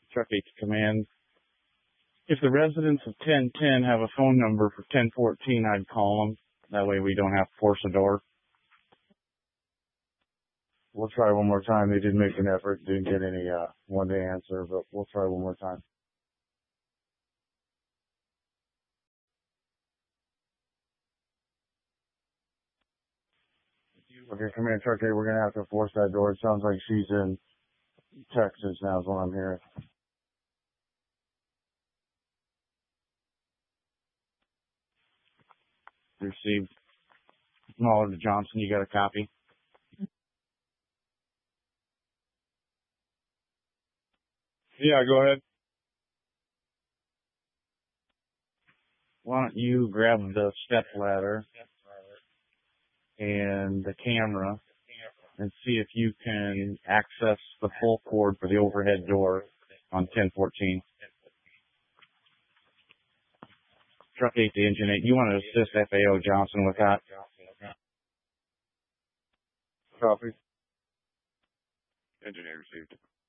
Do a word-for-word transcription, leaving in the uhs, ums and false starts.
Truck eight to command. If the residents of ten ten have a phone number for ten fourteen, I'd call them. That way we don't have to force a door. We'll try one more time. They did make an effort. Didn't get any uh, one-day answer, but we'll try one more time. Okay, command truck eight, we're going to have to force that door. It sounds like she's in Texas now is what I'm hearing. Received. Smaller to Johnson, you got a copy? Yeah, go ahead. Why don't you grab the step ladder and the camera and see if you can access the pull cord for the overhead door on ten fourteen. Truck eight to engine eight. You want to assist F A O Johnson with that? Copy. Engine eight received.